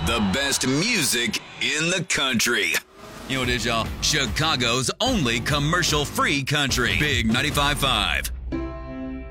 The best music in the country. You know what it is, y'all? Chicago's only commercial-free country. Big 95.5.